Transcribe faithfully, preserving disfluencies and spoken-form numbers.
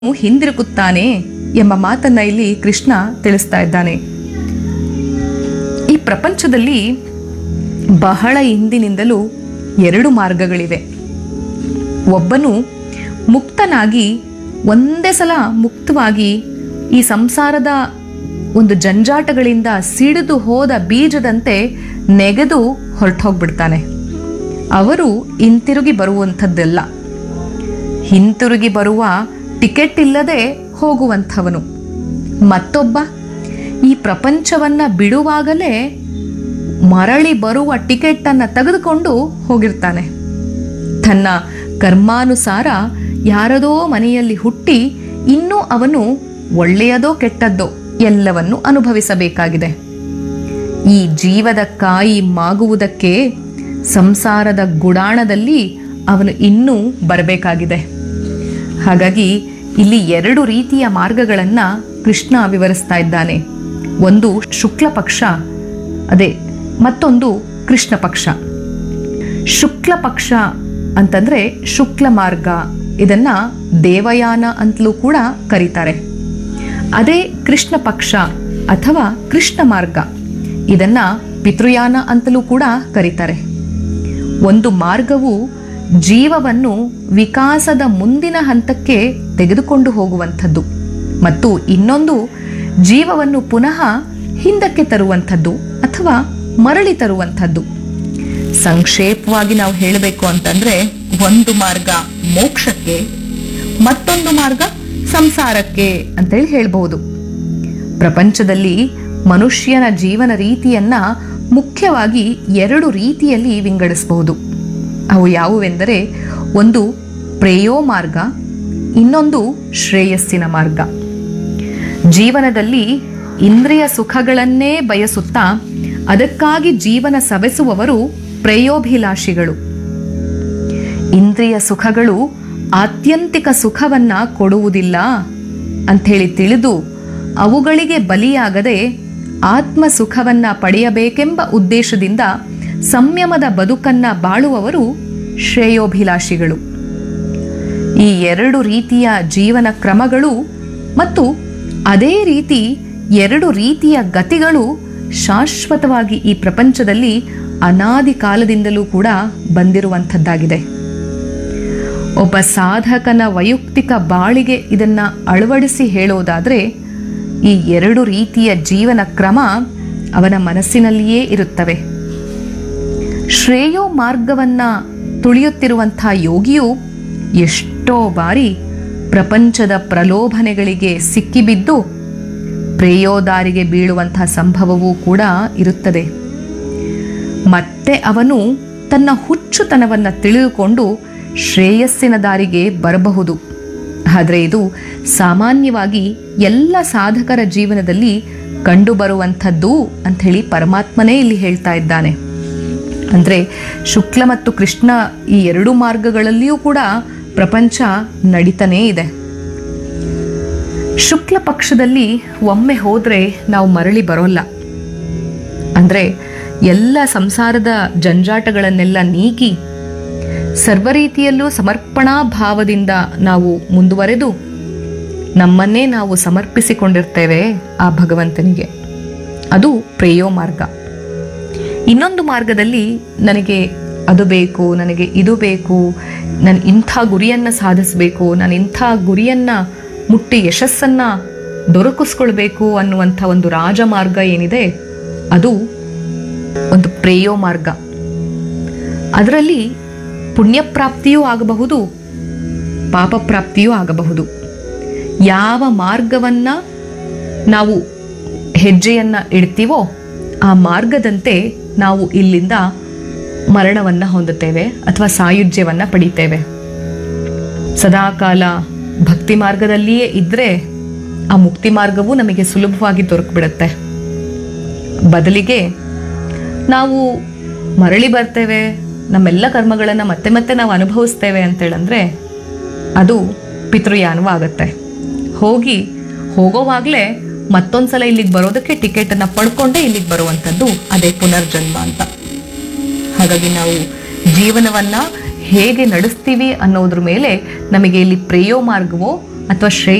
ಹಿಂದಿರುಗುತ್ತಾನೆ ಎಂಬ ಮಾತನ್ನ ಇಲ್ಲಿ ಕೃಷ್ಣ ತಿಳಿಸ್ತಾ ಇದ್ದಾನೆ. ಈ ಪ್ರಪಂಚದಲ್ಲಿ ಬಹಳ ಹಿಂದಿನಿಂದಲೂ ಎರಡು ಮಾರ್ಗಗಳಿವೆ. ಒಬ್ಬನು ಮುಕ್ತನಾಗಿ ಒಂದೇ ಸಲ ಮುಕ್ತವಾಗಿ ಈ ಸಂಸಾರದ ಒಂದು ಜಂಜಾಟಗಳಿಂದ ಸಿಡಿದು ಹೋದ ಬೀಜದಂತೆ ನೆಗೆದು ಹೊರಟೋಗ್ಬಿಡ್ತಾನೆ. ಅವರು ಹಿಂತಿರುಗಿ ಬರುವಂಥದ್ದೆಲ್ಲ, ಹಿಂತಿರುಗಿ ಬರುವ ಟಿಕೆಟ್ ಇಲ್ಲದೆ ಹೋಗುವಂಥವನು. ಮತ್ತೊಬ್ಬ ಈ ಪ್ರಪಂಚವನ್ನ ಬಿಡುವಾಗಲೇ ಮರಳಿ ಬರುವ ಟಿಕೆಟನ್ನು ತೆಗೆದುಕೊಂಡು ಹೋಗಿರ್ತಾನೆ. ತನ್ನ ಕರ್ಮಾನುಸಾರ ಯಾರದೋ ಮನೆಯಲ್ಲಿ ಹುಟ್ಟಿ ಇನ್ನೂ ಅವನು ಒಳ್ಳೆಯದೋ ಕೆಟ್ಟದ್ದೋ ಎಲ್ಲವನ್ನು ಅನುಭವಿಸಬೇಕಾಗಿದೆ. ಈ ಜೀವದ ಕಾಯಿ ಮಾಗುವುದಕ್ಕೆ ಸಂಸಾರದ ಗುಡಾಣದಲ್ಲಿ ಅವನು ಇನ್ನೂ ಬರಬೇಕಾಗಿದೆ. ಹಾಗಾಗಿ ಇಲ್ಲಿ ಎರಡು ರೀತಿಯ ಮಾರ್ಗಗಳನ್ನು ಕೃಷ್ಣ ವಿವರಿಸ್ತಾ ಇದ್ದಾನೆ. ಒಂದು ಶುಕ್ಲ ಪಕ್ಷ, ಅದೇ ಮತ್ತೊಂದು ಕೃಷ್ಣ ಪಕ್ಷ. ಶುಕ್ಲ ಪಕ್ಷ ಅಂತಂದ್ರೆ ಶುಕ್ಲ ಮಾರ್ಗ, ಇದನ್ನ ದೇವಯಾನ ಅಂತಲೂ ಕೂಡ ಕರೀತಾರೆ. ಅದೇ ಕೃಷ್ಣ ಪಕ್ಷ ಅಥವಾ ಕೃಷ್ಣ ಮಾರ್ಗ, ಇದನ್ನ ಪಿತೃಯಾನ ಅಂತಲೂ ಕೂಡ ಕರೀತಾರೆ. ಒಂದು ಮಾರ್ಗವು ಜೀವವನ್ನು ವಿಕಾಸದ ಮುಂದಿನ ಹಂತಕ್ಕೆ ತೆಗೆದುಕೊಂಡು ಹೋಗುವಂಥದ್ದು ಮತ್ತು ಇನ್ನೊಂದು ಜೀವವನ್ನು ಪುನಃ ಹಿಂದಕ್ಕೆ ತರುವಂಥದ್ದು ಅಥವಾ ಮರಳಿ ತರುವಂಥದ್ದು. ಸಂಕ್ಷೇಪವಾಗಿ ನಾವು ಹೇಳಬೇಕು ಅಂತಂದ್ರೆ ಒಂದು ಮಾರ್ಗ ಮೋಕ್ಷಕ್ಕೆ, ಮತ್ತೊಂದು ಮಾರ್ಗ ಸಂಸಾರಕ್ಕೆ ಅಂತೇಳಿ ಹೇಳ್ಬಹುದು. ಪ್ರಪಂಚದಲ್ಲಿ ಮನುಷ್ಯನ ಜೀವನ ರೀತಿಯನ್ನ ಮುಖ್ಯವಾಗಿ ಎರಡು ರೀತಿಯಲ್ಲಿ ವಿಂಗಡಿಸಬಹುದು. ಅವು ಯಾವುವೆಂದರೆ ಒಂದು ಪ್ರೇಯೋ ಮಾರ್ಗ, ಇನ್ನೊಂದು ಶ್ರೇಯಸ್ಸಿನ ಮಾರ್ಗ. ಜೀವನದಲ್ಲಿ ಇಂದ್ರಿಯ ಸುಖಗಳನ್ನೇ ಬಯಸುತ್ತಾ ಅದಕ್ಕಾಗಿ ಜೀವನ ಸವೆಸುವವರು ಪ್ರೇಯೋಭಿಲಾಷಿಗಳು. ಇಂದ್ರಿಯ ಸುಖಗಳು ಆತ್ಯಂತಿಕ ಸುಖವನ್ನ ಕೊಡುವುದಿಲ್ಲ ಅಂಥೇಳಿ ತಿಳಿದು ಅವುಗಳಿಗೆ ಬಲಿಯಾಗದೆ ಆತ್ಮ ಸುಖವನ್ನ ಪಡೆಯಬೇಕೆಂಬ ಉದ್ದೇಶದಿಂದ ಸಂಯಮದ ಬದುಕನ್ನ ಬಾಳುವವರು ಶ್ರೇಯೋಭಿಲಾಷಿಗಳು. ಈ ಎರಡು ರೀತಿಯ ಜೀವನ ಕ್ರಮಗಳು ಮತ್ತು ಅದೇ ರೀತಿ ಎರಡು ರೀತಿಯ ಗತಿಗಳು ಶಾಶ್ವತವಾಗಿ ಈ ಪ್ರಪಂಚದಲ್ಲಿ ಅನಾದಿ ಕಾಲದಿಂದಲೂ ಕೂಡ ಬಂದಿರುವಂಥದ್ದಾಗಿದೆ. ಒಬ್ಬ ಸಾಧಕನ ವೈಯಕ್ತಿಕ ಬಾಳಿಗೆ ಇದನ್ನ ಅಳವಡಿಸಿ ಹೇಳೋದಾದ್ರೆ ಈ ಎರಡು ರೀತಿಯ ಜೀವನ ಕ್ರಮ ಅವನ ಮನಸ್ಸಿನಲ್ಲಿಯೇ ಇರುತ್ತವೆ. ಶ್ರೇಯೋ ಮಾರ್ಗವನ್ನ ತುಳಿಯುತ್ತಿರುವಂಥ ಯೋಗಿಯು ಎಷ್ಟೋ ಬಾರಿ ಪ್ರಪಂಚದ ಪ್ರಲೋಭನೆಗಳಿಗೆ ಸಿಕ್ಕಿಬಿದ್ದು ಪ್ರೇಯೋದಾರಿಗೆ ಬೀಳುವಂತಹ ಸಂಭವವೂ ಕೂಡ ಇರುತ್ತದೆ. ಮತ್ತೆ ಅವನು ತನ್ನ ಹುಚ್ಚುತನವನ್ನ ತಿಳಿದುಕೊಂಡು ಶ್ರೇಯಸ್ಸಿನ ದಾರಿಗೆ ಬರಬಹುದು. ಆದರೆ ಇದು ಸಾಮಾನ್ಯವಾಗಿ ಎಲ್ಲ ಸಾಧಕರ ಜೀವನದಲ್ಲಿ ಕಂಡುಬರುವಂಥದ್ದು ಅಂಥೇಳಿ ಪರಮಾತ್ಮನೇ ಇಲ್ಲಿ ಹೇಳ್ತಾ ಇದ್ದಾನೆ. ಅಂದರೆ ಶುಕ್ಲ ಮತ್ತು ಕೃಷ್ಣ ಈ ಎರಡು ಮಾರ್ಗಗಳಲ್ಲಿಯೂ ಕೂಡ ಪ್ರಪಂಚ ನಡೀತಾನೇ ಇದೆ. ಶುಕ್ಲ ಪಕ್ಷದಲ್ಲಿ ಒಮ್ಮೆ ಹೋದ್ರೆ ನಾವು ಮರಳಿ ಬರೋಲ್ಲ. ಅಂದರೆ ಎಲ್ಲ ಸಂಸಾರದ ಜಂಜಾಟಗಳನ್ನೆಲ್ಲ ನೀಗಿ ಸರ್ವ ರೀತಿಯಲ್ಲೂ ಸಮರ್ಪಣಾ ಭಾವದಿಂದ ನಾವು ಮುಂದುವರೆದು ನಮ್ಮನ್ನೇ ನಾವು ಸಮರ್ಪಿಸಿಕೊಂಡಿರ್ತೇವೆ ಆ ಭಗವಂತನಿಗೆ. ಅದು ಪ್ರೇಯೋ ಮಾರ್ಗ. ಇನ್ನೊಂದು ಮಾರ್ಗದಲ್ಲಿ ನನಗೆ ಅದು ಬೇಕು, ನನಗೆ ಇದು ಬೇಕು, ನಾನು ಇಂಥ ಗುರಿಯನ್ನು ಸಾಧಿಸಬೇಕು, ನಾನು ಇಂಥ ಗುರಿಯನ್ನು ಮುಟ್ಟಿ ಯಶಸ್ಸನ್ನು ದೊರಕಿಸ್ಕೊಳ್ಬೇಕು ಅನ್ನುವಂಥ ಒಂದು ರಾಜಮಾರ್ಗ ಏನಿದೆ ಅದು ಒಂದು ಪ್ರೇಯೋ ಮಾರ್ಗ. ಅದರಲ್ಲಿ ಪುಣ್ಯಪ್ರಾಪ್ತಿಯೂ ಆಗಬಹುದು, ಪಾಪ ಪ್ರಾಪ್ತಿಯೂ ಆಗಬಹುದು. ಯಾವ ಮಾರ್ಗವನ್ನ ನಾವು ಹೆಜ್ಜೆಯನ್ನ ಇಡ್ತೀವೋ ಆ ಮಾರ್ಗದಂತೆ ನಾವು ಇಲ್ಲಿಂದ ಮರಣವನ್ನ ಹೊಂದುತ್ತೇವೆ ಅಥವಾ ಸಾಯುಜ್ಯವನ್ನ ಪಡಿತೇವೆ. ಸದಾಕಾಲ ಭಕ್ತಿ ಮಾರ್ಗದಲ್ಲಿಯೇ ಇದ್ರೆ ಆ ಮುಕ್ತಿ ಮಾರ್ಗವೂ ನಮಗೆ ಸುಲಭವಾಗಿ ದೊರಕಿಬಿಡುತ್ತೆ. ಬದಲಿಗೆ ನಾವು ಮರಳಿ ಬರ್ತೇವೆ, ನಮ್ಮೆಲ್ಲ ಕರ್ಮಗಳನ್ನು ಮತ್ತೆ ಮತ್ತೆ ನಾವು ಅನುಭವಿಸ್ತೇವೆ ಅಂತೇಳಂದ್ರೆ ಅದು ಪಿತೃಯಾನವಾಗತ್ತೆ. ಹೋಗಿ ಹೋಗೋವಾಗಲೇ ಮತ್ತೊಂದ್ಸಲ ಇಲ್ಲಿಗೆ ಬರೋದಕ್ಕೆ ಟಿಕೆಟನ್ನು ಪಡ್ಕೊಂಡೇ ಇಲ್ಲಿಗೆ ಬರುವಂಥದ್ದು ಅದೇ ಪುನರ್ಜನ್ಮ ಅಂತ. ಹಾಗಾಗಿ ನಾವು ಜೀವನವನ್ನ ಹೇಗೆ ನಡೆಸ್ತೀವಿ ಅನ್ನೋದ್ರ ಮೇಲೆ ನಮಗೆ ಇಲ್ಲಿ ಪ್ರೇಯೋ ಮಾರ್ಗವೋ ಅಥವಾ ಶ್ರೇಯ